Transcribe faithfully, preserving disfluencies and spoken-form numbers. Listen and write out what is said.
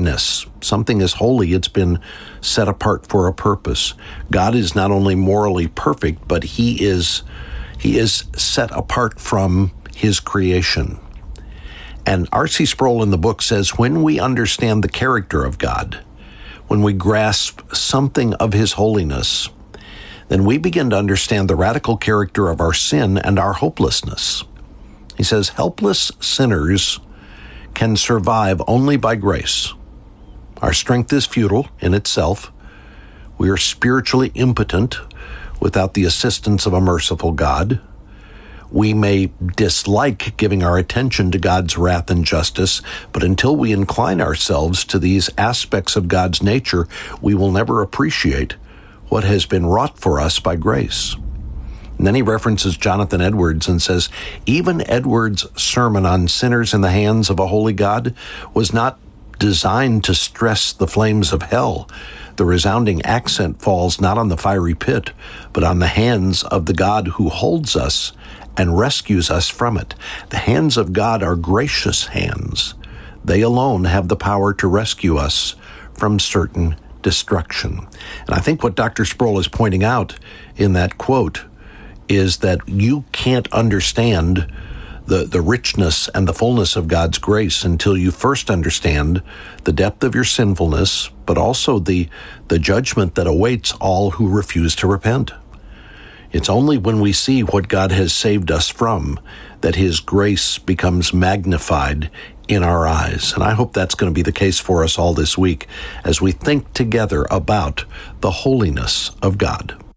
holiness. Something is holy, it's been set apart for a purpose. God is not only morally perfect, but he is he is set apart from his creation. And R C Sproul in the book says, when we understand the character of God, when we grasp something of his holiness, then we begin to understand the radical character of our sin and our hopelessness. He says, helpless sinners can survive only by grace. Our strength is futile in itself. We are spiritually impotent without the assistance of a merciful God. We may dislike giving our attention to God's wrath and justice, but until we incline ourselves to these aspects of God's nature, we will never appreciate what has been wrought for us by grace. And then he references Jonathan Edwards and says, even Edwards' sermon on sinners in the hands of a holy God was not designed to stress the flames of hell. The resounding accent falls not on the fiery pit, but on the hands of the God who holds us and rescues us from it. The hands of God are gracious hands. They alone have the power to rescue us from certain destruction. And I think what Doctor Sproul is pointing out in that quote is that you can't understand the, the richness and the fullness of God's grace until you first understand the depth of your sinfulness, but also the, the judgment that awaits all who refuse to repent. It's only when we see what God has saved us from that his grace becomes magnified in our eyes. And I hope that's going to be the case for us all this week as we think together about the holiness of God.